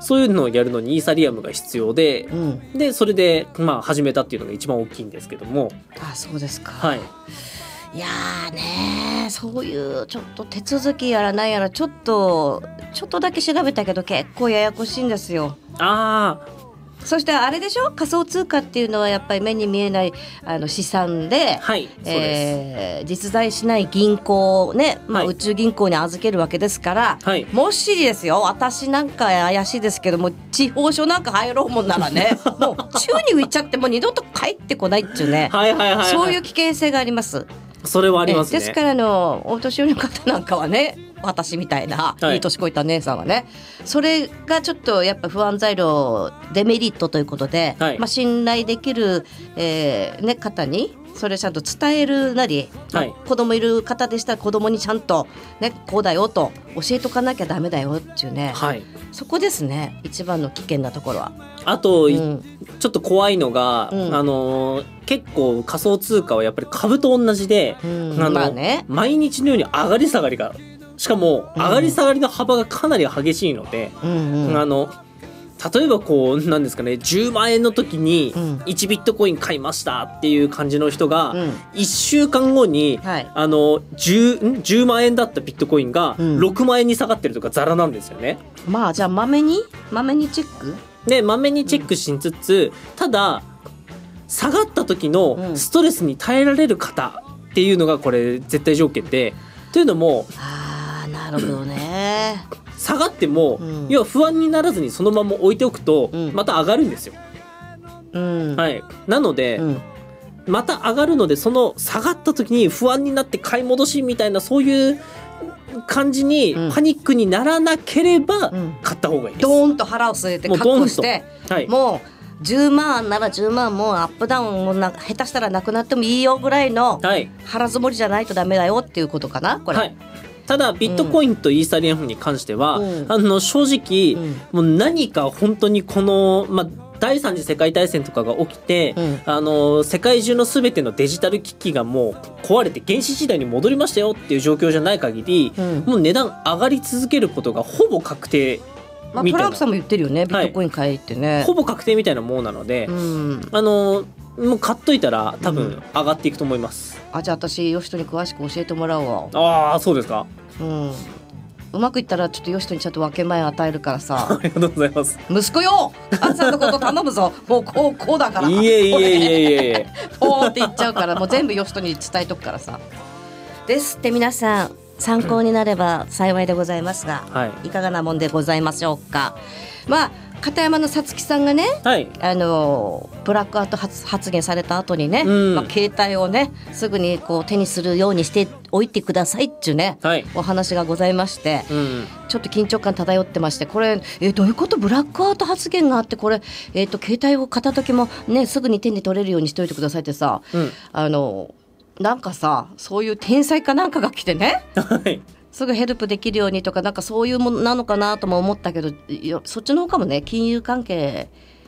そういうのをやるのにイーサリアムが必要で、でそれで始めたっていうのが一番大きいんですけども。 あ、そうですか。 はい。 いやーねー、そういうちょっと手続きやらないやらちょっとだけ調べたけど結構ややこしいんですよ。 ああ。 そしてあれでしょ、仮想通貨っていうのはやっぱり目に見えない資産で、 はい、そうです。 実在しない銀行ね、 はい、 宇宙銀行に預けるわけですから、 はい、 もしですよ、私なんか怪しいですけども、地方署なんか入ろうもんならねもう宙に浮いちゃってもう二度と帰ってこないっていうねそういう危険性があります。 それはありますね。 ですからお年寄りの方なんかはね、私みたいな、いい年こいた姉さんはね、それがちょっとやっぱ不安材料、デメリットということで、信頼できる、方にそれちゃんと伝えるなり、子供いる方でしたら子供にちゃんと、ね、こうだよと教えとかなきゃダメだよっていうね、そこですね一番の危険なところは。 あと、ちょっと怖いのが、結構仮想通貨はやっぱり株と同じで、毎日のように上がり下がりが、しかも上がり下がりの幅がかなり激しいので、例えばこうなんですかね、10万円の時に1ビットコイン買いましたっていう感じの人が、1週間後に、10万円だったビットコインが6万円に下がってるとかザラなんですよね。 まあじゃあまめにチェックで、まめにチェックしつつ、ただ下がった時のストレスに耐えられる方っていうのがこれ絶対条件で、というのも、 なるほどね下がっても、要は不安にならずにそのまま置いておくと、また上がるんですよ。はい、なので、また上がるので、その下がった時に不安になって買い戻しみたいな、そういう感じにパニックにならなければ買った方がいいです。 ドーンと腹を据えて確保して、もう10万なら10万もアップダウンも下手したらなくなってもいいよぐらいの腹積もりじゃないとダメだよっていうことかな、これ。 ただビットコインとイーサリアムに関しては、正直、もう何か本当にこの、第3次世界大戦とかが起きて、世界中の全てのデジタル機器がもう壊れて原始時代に戻りましたよっていう状況じゃない限り、もう値段上がり続けることがほぼ確定みたいな。 トランプさんも言ってるよね、ビットコイン買いってね、 ほぼ確定みたいなものなので、もう買っといたら多分上がっていくと思います。 じゃあ私ヨシトに詳しく教えてもらうわ。 そうですか。 うまくいったらちょっとヨシトにちょっと分け前与えるからさありがとうございます。 息子よ、母さんのこと頼むぞもうこうだからいえポーって言っちゃうから、もう全部ヨシトに伝えとくからさ。ですって皆さん参考になれば幸いでございますが、いかがなもんでございましょうか。片山のさつきさんがね、ブラックアウト発言された後にね、携帯をねすぐにこう手にするようにしておいてくださいっていうね、お話がございまして、ちょっと緊張感漂ってまして、これどういうこと、ブラックアウト発言があって、これ携帯を片時もねすぐに手に取れるようにしておいてくださいってさ、なんかさ、そういう天才かなんかが来てね、すぐヘルプできるようにとか、なんかそういうものなのかなとも思ったけど、そっちの方かもね、金融関係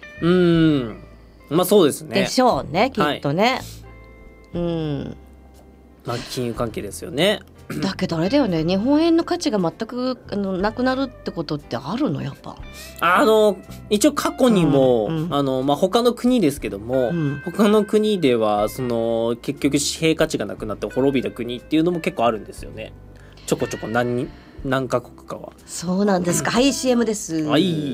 そうですねでしょうね、きっとね。 金融関係ですよね。 だけどあれだよね、日本円の価値が全くなくなるってことってあるの、やっぱ。 一応過去にも、他の国ですけども、他の国では結局紙幣価値がなくなって滅びた国っていうのも結構あるんですよね。ちょこちょこ何カ国かは。 そうなんですか。はい、CM です。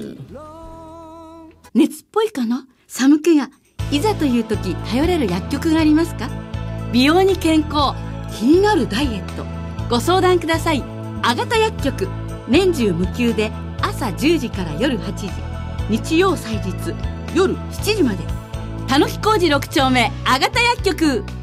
熱っぽいかな、寒気がいざという時頼れる薬局がありますか。美容に健康、気になるダイエット、ご相談ください。あがた薬局、年中無休で朝10時から夜8時、日曜祭日夜7時まで。田野木工事6丁目あがた薬局。